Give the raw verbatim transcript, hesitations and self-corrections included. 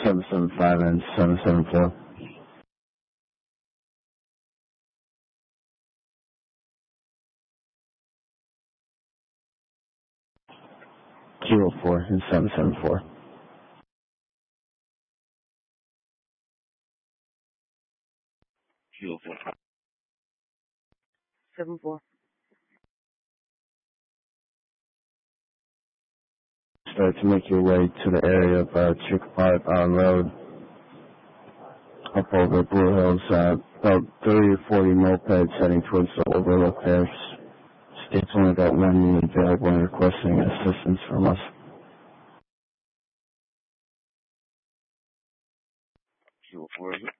seven seven five and seven seven four. Kilo four and seven seven four. Kilo four. Seven four. Start to make your way to the area of uh, Chicopee Island Road, up over Blue Hills, uh, about thirty or forty mopeds heading towards the overlook there. State's only got one unit available and requesting assistance from us. Kilo four, is it?